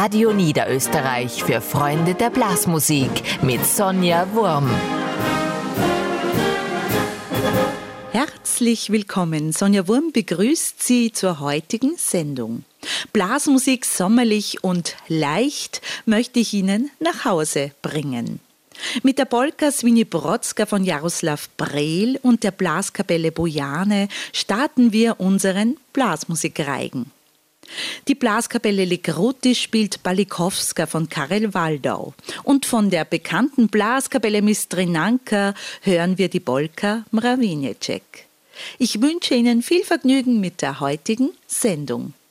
Radio Niederösterreich für Freunde der Blasmusik mit Sonja Wurm. Herzlich willkommen. Sonja Wurm begrüßt Sie zur heutigen Sendung. Blasmusik sommerlich und leicht möchte ich Ihnen nach Hause bringen. Mit der Polka Svinibrodska von Jaroslav Brel und der Blaskapelle Bojane starten wir unseren Blasmusikreigen. Die Blaskapelle Legruty spielt Balikowska von Karel Waldau und von der bekannten Blaskapelle Mistrinanka hören wir die Polka Mravinjecek. Ich wünsche Ihnen viel Vergnügen mit der heutigen Sendung.